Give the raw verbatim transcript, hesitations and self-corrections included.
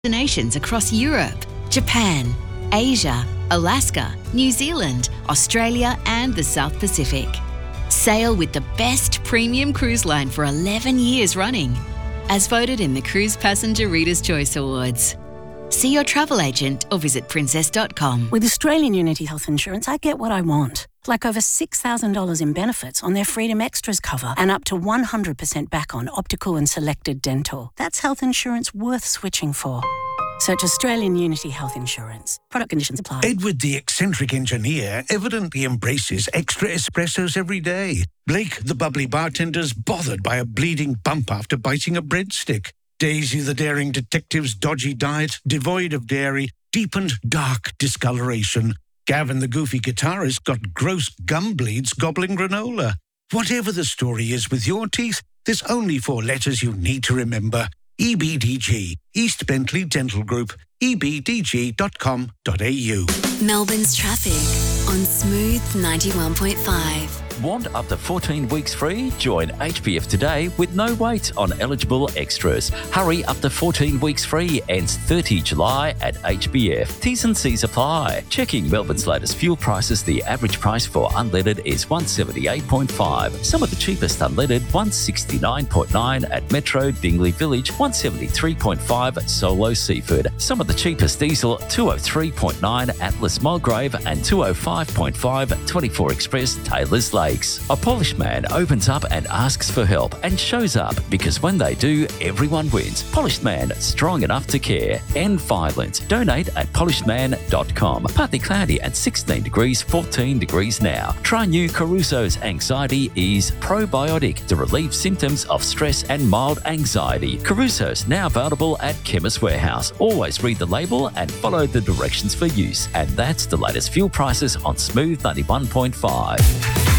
destinations across Europe, Japan, Asia, Alaska, New Zealand, Australia and the South Pacific. Sail with the best premium cruise line for eleven years running, as voted in the Cruise Passenger Reader's Choice Awards. See your travel agent or visit princess dot com. With Australian Unity Health Insurance, I get what I want. Like over six thousand dollars in benefits on their Freedom Extras cover and up to one hundred percent back on optical and selected dental. That's health insurance worth switching for. Search Australian Unity Health Insurance. Product conditions apply. Edward the eccentric engineer evidently embraces extra espressos every day. Blake the bubbly bartender's bothered by a bleeding bump after biting a breadstick. Daisy the daring detective's dodgy diet, devoid of dairy, deepened dark discoloration. Gavin the goofy guitarist got gross gum bleeds gobbling granola. Whatever the story is with your teeth, there's only four letters you need to remember. E B D G, East Bentley Dental Group, e b d g dot com dot a u. Melbourne's traffic on Smooth ninety-one point five. Want up to fourteen weeks free? Join H B F today with no wait on eligible extras. Hurry, up to fourteen weeks free, ends thirtieth of July at H B F. T's and C's apply. Checking Melbourne's latest fuel prices, the average price for unleaded is one seventy-eight point five. Some of the cheapest unleaded, one sixty-nine point nine at Metro Dingley Village, one seventy-three point five at Solo Seafood. Some of the cheapest diesel, two oh three point nine Atlas Mulgrave and two oh five point five twenty-four Express Taylor's Lake. A polished man opens up and asks for help and shows up, because when they do, everyone wins. Polished Man, strong enough to care. End violence. Donate at polished man dot com. Partly cloudy and sixteen degrees, fourteen degrees now. Try new Caruso's Anxiety Ease Probiotic to relieve symptoms of stress and mild anxiety. Caruso's now available at Chemist Warehouse. Always read the label and follow the directions for use. And that's the latest fuel prices on Smooth ninety-one point five.